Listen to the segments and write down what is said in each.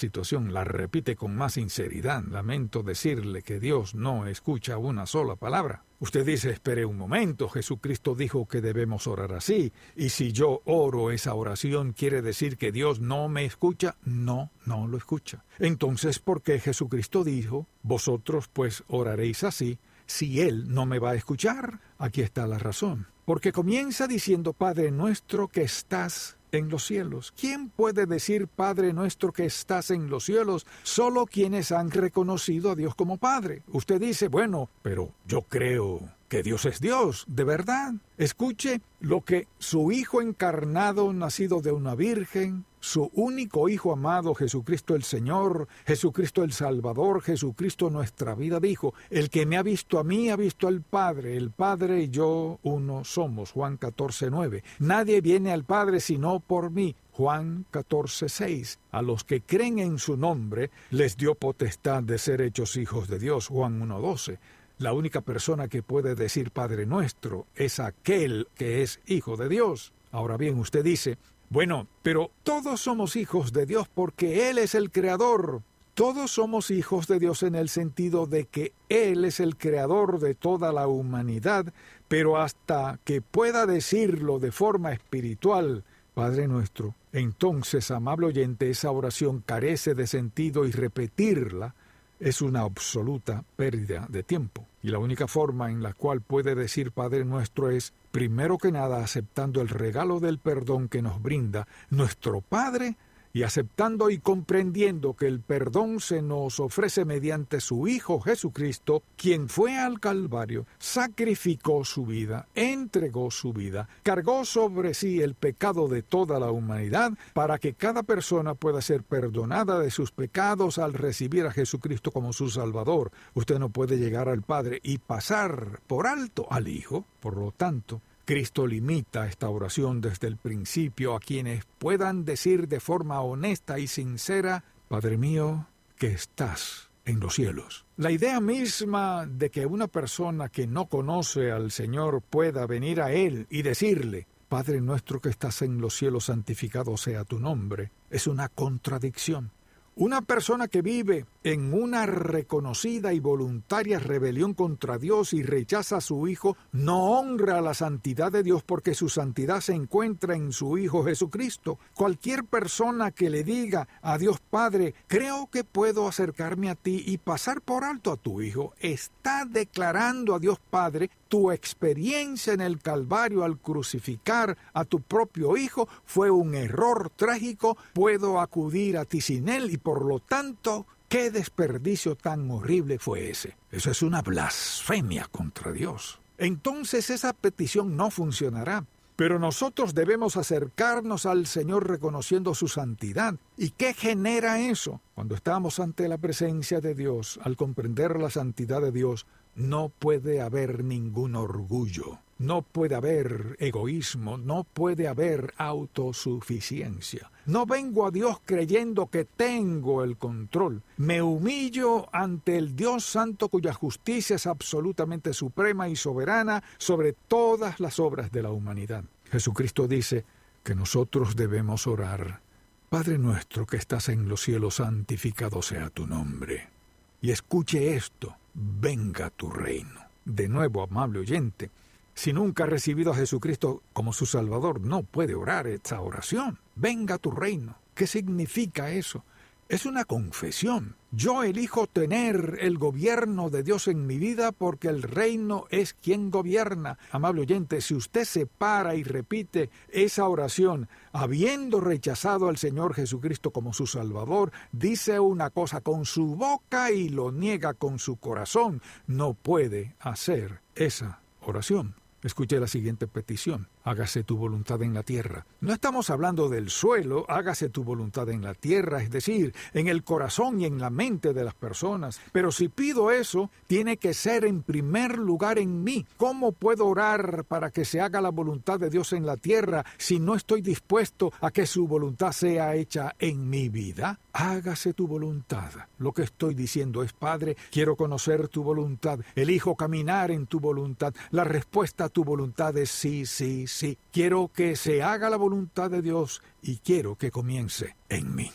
situación, la repite con más sinceridad. Lamento decirle que Dios no escucha una sola palabra. Usted dice, espere un momento, Jesucristo dijo que debemos orar así, y si yo oro esa oración, ¿quiere decir que Dios no me escucha? No, no lo escucha. Entonces, ¿por qué Jesucristo dijo, vosotros pues oraréis así, si Él no me va a escuchar? Aquí está la razón. Porque comienza diciendo, Padre nuestro que estás en los cielos. ¿Quién puede decir Padre nuestro que estás en los cielos? Solo quienes han reconocido a Dios como Padre. Usted dice, bueno, pero yo creo que Dios es Dios, de verdad. Escuche lo que su Hijo encarnado, nacido de una virgen, su único Hijo amado, Jesucristo el Señor, Jesucristo el Salvador, Jesucristo nuestra vida, dijo, el que me ha visto a mí, ha visto al Padre. El Padre y yo uno somos. Juan 14:9. Nadie viene al Padre sino por mí. Juan 14:6. A los que creen en su nombre, les dio potestad de ser hechos hijos de Dios. Juan 1:12. La única persona que puede decir Padre nuestro es aquel que es hijo de Dios. Ahora bien, usted dice, bueno, pero todos somos hijos de Dios porque Él es el Creador. Todos somos hijos de Dios en el sentido de que Él es el Creador de toda la humanidad, pero hasta que pueda decirlo de forma espiritual, Padre nuestro, entonces, amable oyente, esa oración carece de sentido y repetirla es una absoluta pérdida de tiempo. Y la única forma en la cual puede decir Padre nuestro es, primero que nada, aceptando el regalo del perdón que nos brinda nuestro Padre y aceptando y comprendiendo que el perdón se nos ofrece mediante su Hijo Jesucristo, quien fue al Calvario, sacrificó su vida, entregó su vida, cargó sobre sí el pecado de toda la humanidad para que cada persona pueda ser perdonada de sus pecados al recibir a Jesucristo como su Salvador. Usted no puede llegar al Padre y pasar por alto al Hijo. Por lo tanto, Cristo limita esta oración desde el principio a quienes puedan decir de forma honesta y sincera, Padre mío, que estás en los cielos. La idea misma de que una persona que no conoce al Señor pueda venir a Él y decirle, Padre nuestro que estás en los cielos, santificado sea tu nombre, es una contradicción. Una persona que vive en una reconocida y voluntaria rebelión contra Dios y rechaza a su Hijo, no honra la santidad de Dios porque su santidad se encuentra en su Hijo Jesucristo. Cualquier persona que le diga a Dios Padre, creo que puedo acercarme a ti y pasar por alto a tu Hijo, está declarando a Dios Padre tu experiencia en el Calvario al crucificar a tu propio Hijo fue un error trágico, puedo acudir a ti sin Él y por lo tanto, ¿qué desperdicio tan horrible fue ese? Eso es una blasfemia contra Dios. Entonces esa petición no funcionará. Pero nosotros debemos acercarnos al Señor reconociendo su santidad. ¿Y qué genera eso? Cuando estamos ante la presencia de Dios, al comprender la santidad de Dios, no puede haber ningún orgullo, no puede haber egoísmo, no puede haber autosuficiencia. No vengo a Dios creyendo que tengo el control. Me humillo ante el Dios Santo cuya justicia es absolutamente suprema y soberana sobre todas las obras de la humanidad. Jesucristo dice que nosotros debemos orar, Padre nuestro que estás en los cielos, santificado sea tu nombre. Y escuche esto, venga tu reino. De nuevo, amable oyente, si nunca ha recibido a Jesucristo como su Salvador, no puede orar esta oración. Venga tu reino. ¿Qué significa eso? Es una confesión. Yo elijo tener el gobierno de Dios en mi vida porque el reino es quien gobierna. Amable oyente, si usted se para y repite esa oración, habiendo rechazado al Señor Jesucristo como su Salvador, dice una cosa con su boca y lo niega con su corazón, no puede hacer esa oración. Escuche la siguiente petición. Hágase tu voluntad en la tierra. No estamos hablando del suelo, hágase tu voluntad en la tierra, es decir, en el corazón y en la mente de las personas. Pero si pido eso, tiene que ser en primer lugar en mí. ¿Cómo puedo orar para que se haga la voluntad de Dios en la tierra si no estoy dispuesto a que su voluntad sea hecha en mi vida? Hágase tu voluntad. Lo que estoy diciendo es, Padre, quiero conocer tu voluntad, elijo caminar en tu voluntad. La respuesta a tu voluntad es sí, sí, sí. Quiero que se haga la voluntad de Dios y quiero que comience en mí.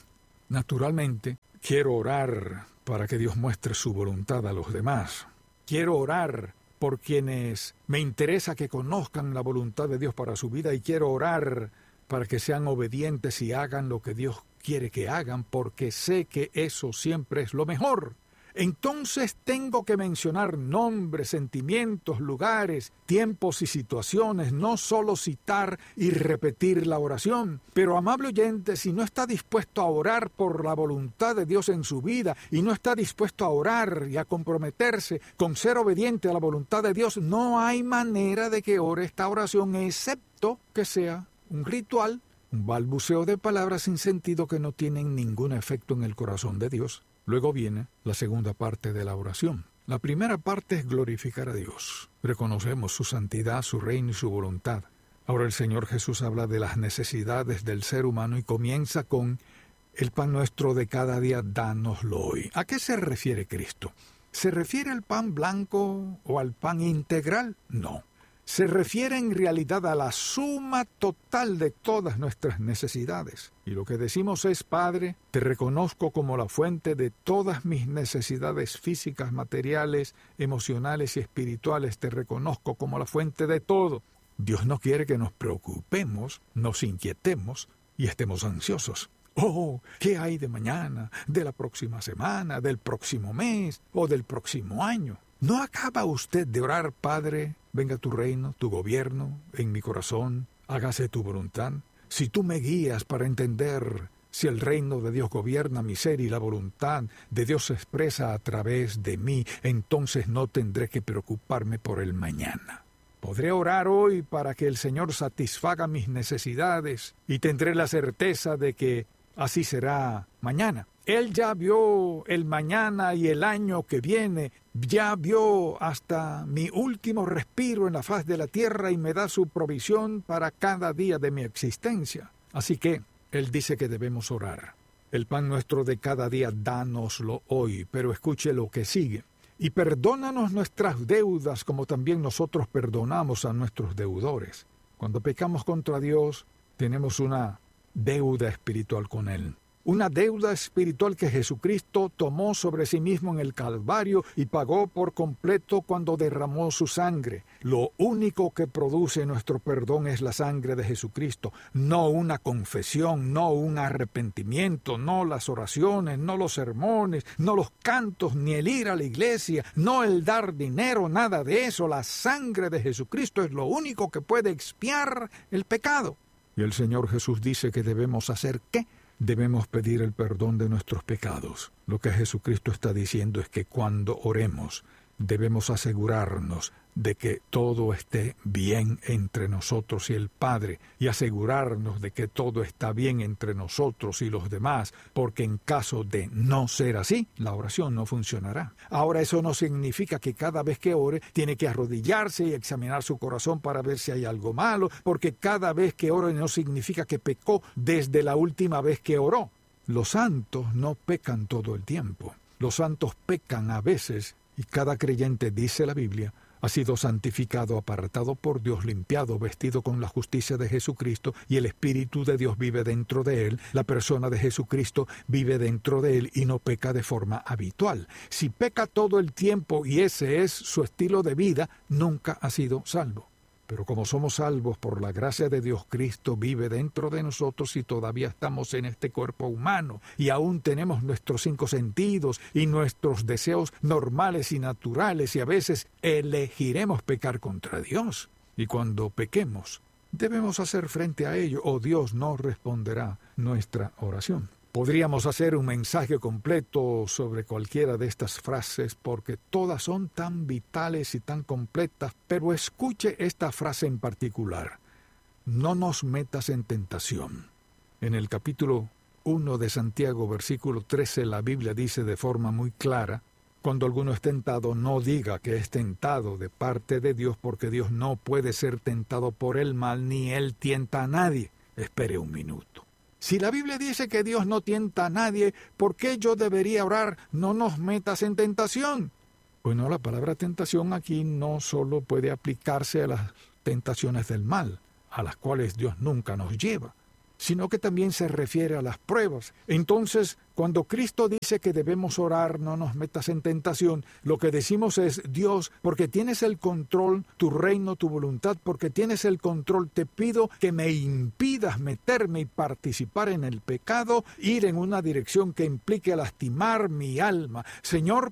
Naturalmente, quiero orar para que Dios muestre su voluntad a los demás. Quiero orar por quienes me interesa que conozcan la voluntad de Dios para su vida, y quiero orar para que sean obedientes y hagan lo que Dios quiere que hagan, porque sé que eso siempre es lo mejor. Entonces tengo que mencionar nombres, sentimientos, lugares, tiempos y situaciones, no solo citar y repetir la oración. Pero, amable oyente, si no está dispuesto a orar por la voluntad de Dios en su vida y no está dispuesto a orar y a comprometerse con ser obediente a la voluntad de Dios, no hay manera de que ore esta oración, excepto que sea un ritual, un balbuceo de palabras sin sentido que no tienen ningún efecto en el corazón de Dios. Luego viene la segunda parte de la oración. La primera parte es glorificar a Dios. Reconocemos su santidad, su reino y su voluntad. Ahora el Señor Jesús habla de las necesidades del ser humano y comienza con: el pan nuestro de cada día, dánoslo hoy. ¿A qué se refiere Cristo? ¿Se refiere al pan blanco o al pan integral? No. Se refiere en realidad a la suma total de todas nuestras necesidades. Y lo que decimos es: Padre, te reconozco como la fuente de todas mis necesidades físicas, materiales, emocionales y espirituales. Te reconozco como la fuente de todo. Dios no quiere que nos preocupemos, nos inquietemos y estemos ansiosos. Oh, ¿qué hay de mañana, de la próxima semana, del próximo mes o del próximo año? ¿No acaba usted de orar: Padre, venga tu reino, tu gobierno, en mi corazón, hágase tu voluntad? Si tú me guías para entender si el reino de Dios gobierna mi ser y la voluntad de Dios se expresa a través de mí, entonces no tendré que preocuparme por el mañana. Podré orar hoy para que el Señor satisfaga mis necesidades y tendré la certeza de que así será mañana. Él ya vio el mañana y el año que viene, ya vio hasta mi último respiro en la faz de la tierra y me da su provisión para cada día de mi existencia. Así que Él dice que debemos orar. El pan nuestro de cada día, dánoslo hoy, pero escuche lo que sigue. Y perdónanos nuestras deudas como también nosotros perdonamos a nuestros deudores. Cuando pecamos contra Dios, tenemos una deuda espiritual con Él. Una deuda espiritual que Jesucristo tomó sobre sí mismo en el Calvario y pagó por completo cuando derramó su sangre. Lo único que produce nuestro perdón es la sangre de Jesucristo, no una confesión, no un arrepentimiento, no las oraciones, no los sermones, no los cantos, ni el ir a la iglesia, no el dar dinero, nada de eso. La sangre de Jesucristo es lo único que puede expiar el pecado. Y el Señor Jesús dice que debemos hacer ¿qué? Debemos pedir el perdón de nuestros pecados. Lo que Jesucristo está diciendo es que cuando oremos, debemos asegurarnos de que todo esté bien entre nosotros y el Padre, y asegurarnos de que todo está bien entre nosotros y los demás, porque en caso de no ser así, la oración no funcionará. Ahora, eso no significa que cada vez que ore tiene que arrodillarse y examinar su corazón para ver si hay algo malo, porque cada vez que ore no significa que pecó desde la última vez que oró. Los santos no pecan todo el tiempo. Los santos pecan a veces, y cada creyente, dice la Biblia, ha sido santificado, apartado por Dios, limpiado, vestido con la justicia de Jesucristo, y el Espíritu de Dios vive dentro de él. La persona de Jesucristo vive dentro de él y no peca de forma habitual. Si peca todo el tiempo y ese es su estilo de vida, nunca ha sido salvo. Pero como somos salvos por la gracia de Dios, Cristo vive dentro de nosotros y todavía estamos en este cuerpo humano y aún tenemos nuestros 5 sentidos y nuestros deseos normales y naturales, y a veces elegiremos pecar contra Dios. Y cuando pequemos, debemos hacer frente a ello o Dios no responderá nuestra oración. Podríamos hacer un mensaje completo sobre cualquiera de estas frases porque todas son tan vitales y tan completas, pero escuche esta frase en particular: no nos metas en tentación. En el capítulo 1 de Santiago, versículo 13, la Biblia dice de forma muy clara: cuando alguno es tentado, no diga que es tentado de parte de Dios, porque Dios no puede ser tentado por el mal, ni Él tienta a nadie. Espere un minuto. Si la Biblia dice que Dios no tienta a nadie, ¿por qué yo debería orar, no nos metas en tentación? Bueno, la palabra tentación aquí no solo puede aplicarse a las tentaciones del mal, a las cuales Dios nunca nos lleva. sino que también se refiere a las pruebas. Entonces, cuando Cristo dice que debemos orar, no nos metas en tentación, lo que decimos es: Dios, porque tienes el control, tu reino, tu voluntad, porque tienes el control, te pido que me impidas meterme y participar en el pecado, ir en una dirección que implique lastimar mi alma. Señor,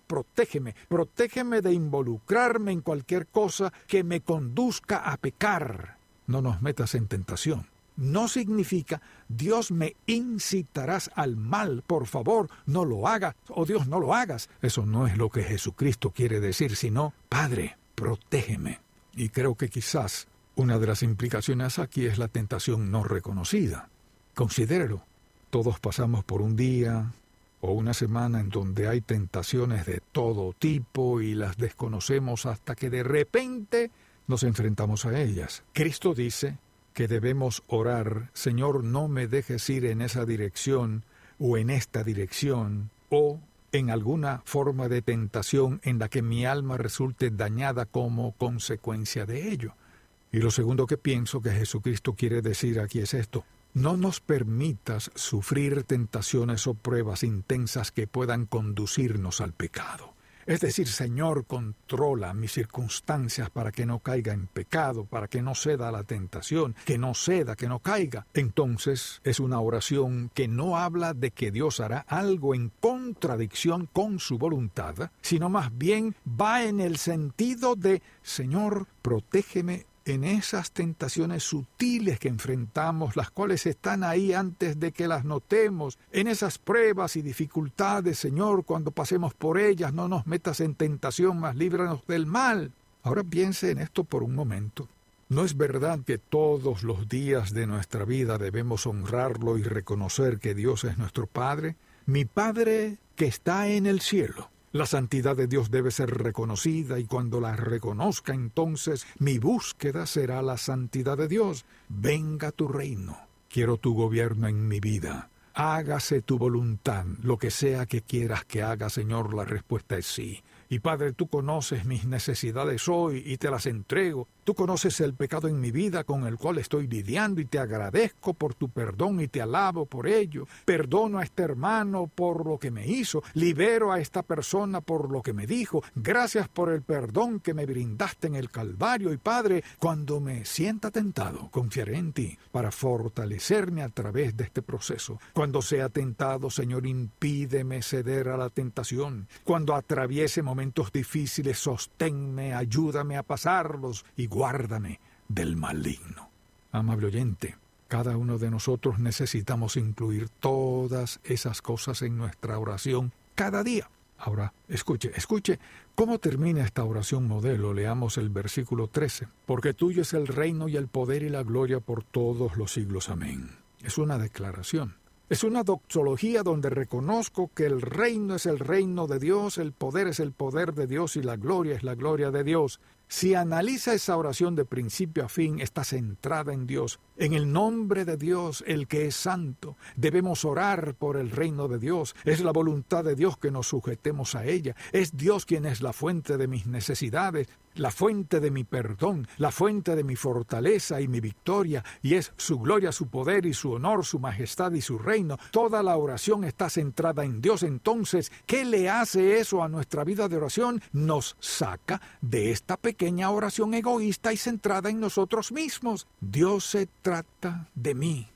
protégeme de involucrarme en cualquier cosa que me conduzca a pecar. No nos metas en tentación. No significa: Dios, me incitarás al mal, por favor, no lo hagas, oh Dios, no lo hagas. Eso no es lo que Jesucristo quiere decir, sino: Padre, protégeme. Y creo que quizás una de las implicaciones aquí es la tentación no reconocida. Considérelo. Todos pasamos por un día o una semana en donde hay tentaciones de todo tipo y las desconocemos hasta que de repente nos enfrentamos a ellas. Cristo dice que debemos orar: Señor, no me dejes ir en esa dirección o en esta dirección o en alguna forma de tentación en la que mi alma resulte dañada como consecuencia de ello. Y lo segundo que pienso que Jesucristo quiere decir aquí es esto: no nos permitas sufrir tentaciones o pruebas intensas que puedan conducirnos al pecado. Es decir, Señor, controla mis circunstancias para que no caiga en pecado, para que no ceda a la tentación, que no caiga. Entonces, es una oración que no habla de que Dios hará algo en contradicción con su voluntad, sino más bien va en el sentido de: Señor, protégeme en esas tentaciones sutiles que enfrentamos, las cuales están ahí antes de que las notemos, en esas pruebas y dificultades, Señor, cuando pasemos por ellas, no nos metas en tentación, mas líbranos del mal. Ahora piense en esto por un momento. ¿No es verdad que todos los días de nuestra vida debemos honrarlo y reconocer que Dios es nuestro Padre? Mi Padre que está en el cielo. La santidad de Dios debe ser reconocida, y cuando la reconozca, entonces mi búsqueda será la santidad de Dios. Venga tu reino. Quiero tu gobierno en mi vida. Hágase tu voluntad. Lo que sea que quieras que haga, Señor, la respuesta es sí. Y Padre, tú conoces mis necesidades hoy y te las entrego. Tú conoces el pecado en mi vida con el cual estoy lidiando y te agradezco por tu perdón y te alabo por ello. Perdono a este hermano por lo que me hizo. Libero a esta persona por lo que me dijo. Gracias por el perdón que me brindaste en el Calvario. Y Padre, cuando me sienta tentado, confiaré en ti para fortalecerme a través de este proceso. Cuando sea tentado, Señor, impídeme ceder a la tentación. Cuando atraviese momentos difíciles, sosténme, ayúdame a pasarlos y guárdame del maligno. Amable oyente, cada uno de nosotros necesitamos incluir todas esas cosas en nuestra oración cada día. Ahora, escuche, ¿cómo termina esta oración modelo? Leamos el versículo 13. Porque tuyo es el reino y el poder y la gloria por todos los siglos. Amén. Es una declaración. Es una doxología donde reconozco que el reino es el reino de Dios, el poder es el poder de Dios y la gloria es la gloria de Dios. Si analiza esa oración de principio a fin, está centrada en Dios, en el nombre de Dios, el que es santo. Debemos orar por el reino de Dios. Es la voluntad de Dios que nos sujetemos a ella. Es Dios quien es la fuente de mis necesidades, la fuente de mi perdón, la fuente de mi fortaleza y mi victoria, y es su gloria, su poder y su honor, su majestad y su reino. Toda la oración está centrada en Dios. Entonces, ¿qué le hace eso a nuestra vida de oración? Nos saca de esta pequeña oración egoísta y centrada en nosotros mismos. Dios se trata de mí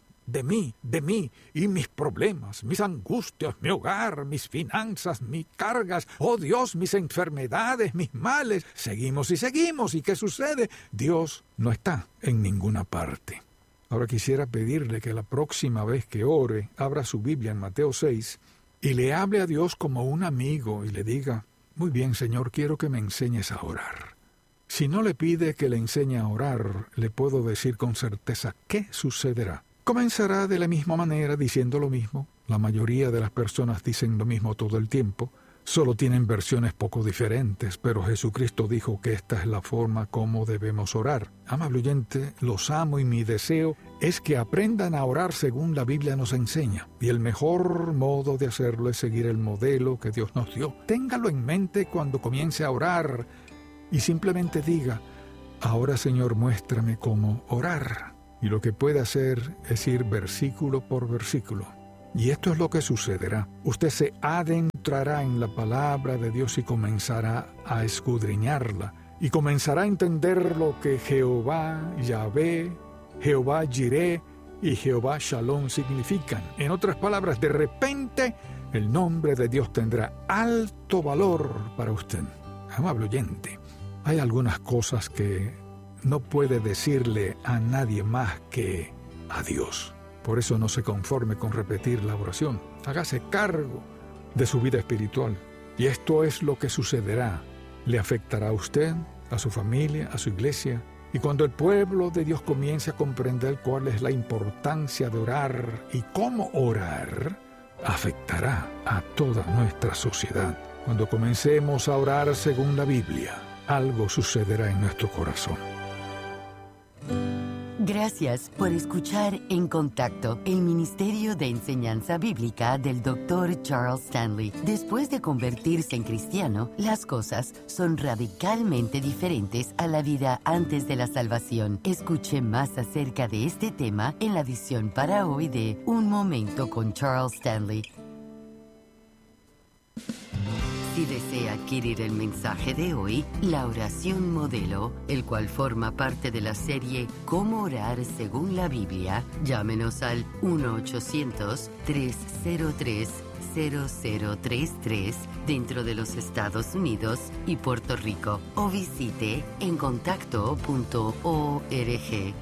y mis problemas, mis angustias, mi hogar, mis finanzas, mis cargas, oh Dios, mis enfermedades, mis males. Seguimos, ¿y qué sucede? Dios no está en ninguna parte. Ahora quisiera pedirle que la próxima vez que ore, abra su Biblia en Mateo 6 y le hable a Dios como un amigo y le diga: muy bien, Señor, quiero que me enseñes a orar. Si no le pide que le enseñe a orar, le puedo decir con certeza qué sucederá. Comenzará de la misma manera diciendo lo mismo. La mayoría de las personas dicen lo mismo todo el tiempo. Solo tienen versiones poco diferentes, pero Jesucristo dijo que esta es la forma como debemos orar. Amable oyente, los amo y mi deseo es que aprendan a orar según la Biblia nos enseña. Y el mejor modo de hacerlo es seguir el modelo que Dios nos dio. Téngalo en mente cuando comience a orar y simplemente diga: ahora, Señor, muéstrame cómo orar. y lo que puede hacer es ir versículo por versículo. Y esto es lo que sucederá. Usted se adentrará en la palabra de Dios y comenzará a escudriñarla. Y comenzará a entender lo que Jehová Yahvé, Jehová Jireh y Jehová Shalom significan. En otras palabras, de repente el nombre de Dios tendrá alto valor para usted. Amable oyente, hay algunas cosas que no puede decirle a nadie más que a Dios. Por eso no se conforme con repetir la oración. Hágase cargo de su vida espiritual. Y esto es lo que sucederá. Le afectará a usted, a su familia, a su iglesia. Y cuando el pueblo de Dios comience a comprender cuál es la importancia de orar y cómo orar, afectará a toda nuestra sociedad. Cuando comencemos a orar según la Biblia, algo sucederá en nuestro corazón. Gracias por escuchar En Contacto, el Ministerio de Enseñanza Bíblica del Dr. Charles Stanley. Después de convertirse en cristiano, las cosas son radicalmente diferentes a la vida antes de la salvación. Escuche más acerca de este tema en la edición para hoy de Un Momento con Charles Stanley. Si desea adquirir el mensaje de hoy, la oración modelo, el cual forma parte de la serie Cómo orar según la Biblia, llámenos al 1-800-303-0033 dentro de los Estados Unidos y Puerto Rico, o visite encontacto.org.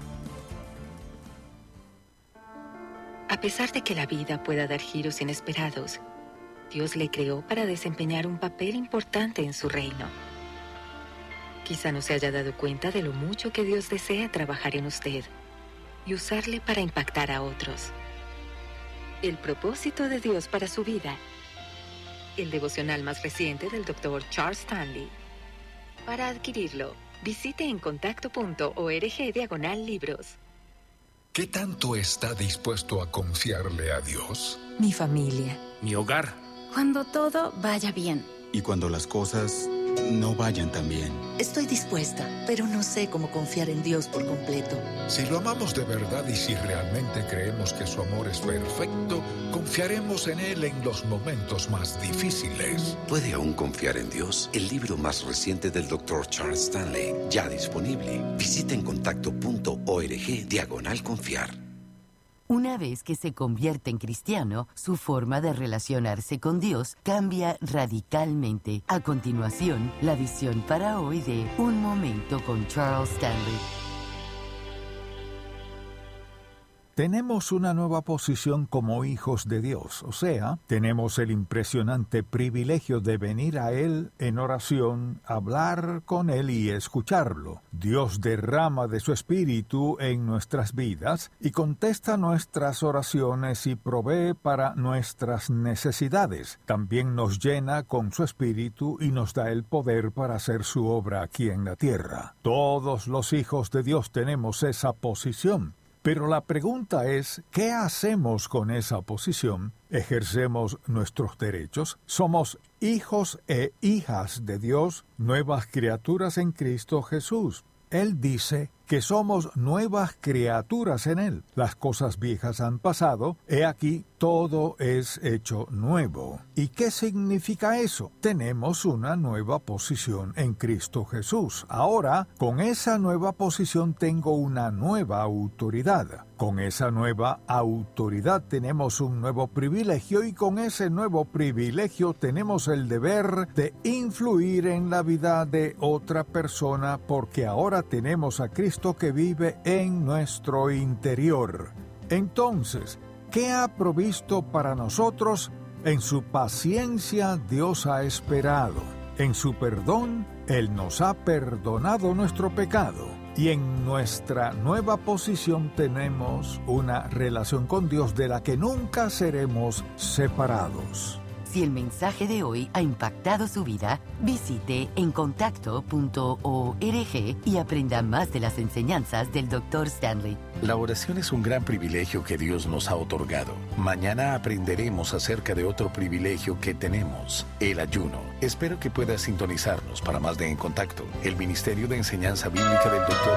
A pesar de que la vida pueda dar giros inesperados, Dios le creó para desempeñar un papel importante en su reino. Quizá no se haya dado cuenta de lo mucho que Dios desea trabajar en usted y usarle para impactar a otros. El propósito de Dios para su vida. El devocional más reciente del Dr. Charles Stanley. Para adquirirlo, visite encontacto.org/libros. ¿Qué tanto está dispuesto a confiarle a Dios? Mi familia. Mi hogar. Cuando todo vaya bien. Y cuando las cosas no vayan tan bien. Estoy dispuesta, pero no sé cómo confiar en Dios por completo. Si lo amamos de verdad y si realmente creemos que su amor es perfecto, confiaremos en Él en los momentos más difíciles. ¿Puede aún confiar en Dios? El libro más reciente del Dr. Charles Stanley, ya disponible. Visita encontacto.org/confiar. Una vez que se convierte en cristiano, su forma de relacionarse con Dios cambia radicalmente. A continuación, la edición para hoy de Un Momento con Charles Stanley. Tenemos una nueva posición como hijos de Dios, o sea, tenemos el impresionante privilegio de venir a Él en oración, hablar con Él y escucharlo. Dios derrama de su Espíritu en nuestras vidas y contesta nuestras oraciones y provee para nuestras necesidades. También nos llena con su Espíritu y nos da el poder para hacer su obra aquí en la tierra. Todos los hijos de Dios tenemos esa posición. Pero la pregunta es, ¿qué hacemos con esa posición? ¿Ejercemos nuestros derechos? ¿Somos hijos e hijas de Dios, nuevas criaturas en Cristo Jesús? Él dice que somos nuevas criaturas en Él. Las cosas viejas han pasado, he aquí todo es hecho nuevo. ¿Y qué significa eso? Tenemos una nueva posición en Cristo Jesús. Ahora, con esa nueva posición tengo una nueva autoridad. Con esa nueva autoridad tenemos un nuevo privilegio y con ese nuevo privilegio tenemos el deber de influir en la vida de otra persona porque ahora tenemos a Cristo que vive en nuestro interior. Entonces, ¿qué ha provisto para nosotros? En su paciencia Dios ha esperado. En su perdón, Él nos ha perdonado nuestro pecado. Y en nuestra nueva posición tenemos una relación con Dios de la que nunca seremos separados. Si el mensaje de hoy ha impactado su vida, visite encontacto.org y aprenda más de las enseñanzas del Dr. Stanley. La oración es un gran privilegio que Dios nos ha otorgado. Mañana aprenderemos acerca de otro privilegio que tenemos, el ayuno. Espero que puedas sintonizarnos para más de En Contacto, el Ministerio de Enseñanza Bíblica del Dr.